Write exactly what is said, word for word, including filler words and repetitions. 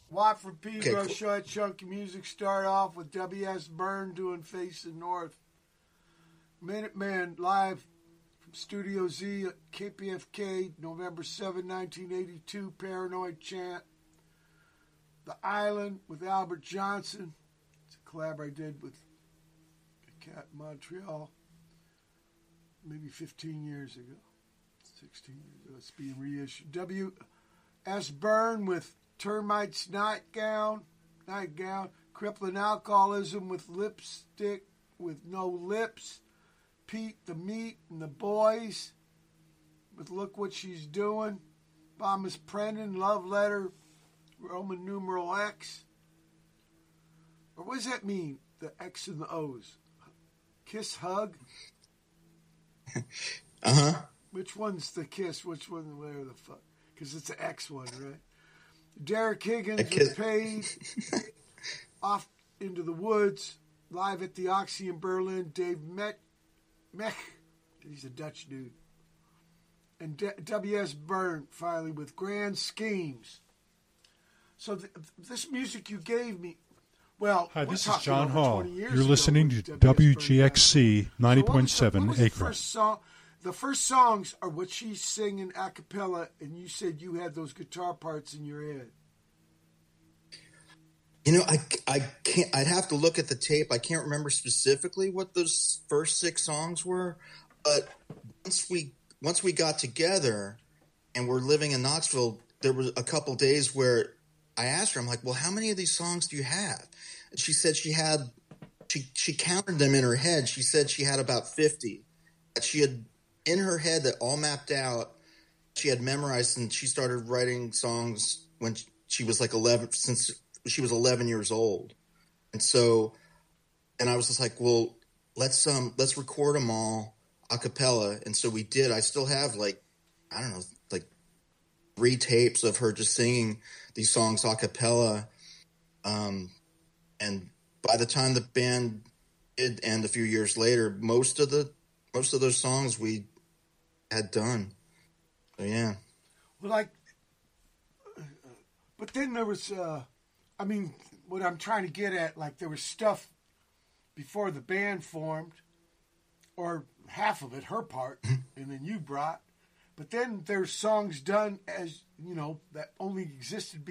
Watford Pedro Okay, cool. Short Chunky Music start off with W S Byrne doing Facing North. Minuteman live from Studio Z at K P F K, November seventh, nineteen eighty-two, Paranoid Chant. The Island with Albert Johnson. It's a collab I did with a cat in Montreal maybe fifteen years ago. sixteen years ago. It's being reissued. W S Byrne with Termites Nightgown. Nightgown. Crippling Alcoholism with Lipstick with No Lips. Pete the Meat and the Boys with Look What She's Doing. Thomas Prendon, Love Letter, Roman numeral X. Or what does that mean? The X and the O's. Kiss, hug. Uh huh. Which one's the kiss? Which one, whatever the fuck? Because it's the X one, right? Derek Higgins with Paid. Off into the Woods. Live at the Oxy in Berlin. Dave Met, Mech. He's a Dutch dude. And D- W S Byrne finally with Grand Schemes. So th- this music you gave me, well, Hi, we're this is talking John over Hall. twenty years You're ago listening with to W S W G X C Byrne. ninety So what point was the- seven what was the Akron. first song? The first songs are what she's singing a cappella, and you said you had those guitar parts in your head. You know, I, I can't. I'd have to look at the tape. I can't remember specifically what those first six songs were, but once we once we got together and we're living in Knoxville, there was a couple days where I asked her, I'm like, "Well, how many of these songs do you have?" And she said she had. She she counted them in her head. She said she had about fifty that she had in her head that all mapped out. She had memorized, and she started writing songs when she was like eleven, since she was eleven years old. And so, and I was just like, well, let's, um, let's record them all a cappella. And so we did. I still have like, I don't know, like three tapes of her just singing these songs a cappella. Um, and by the time the band did end a few years later, most of the, most of those songs we had done. So, yeah. Well, like, but then there was, uh, I mean, what I'm trying to get at, like, there was stuff before the band formed, or half of it, her part, and then you brought. But then there's songs done as, you know, that only existed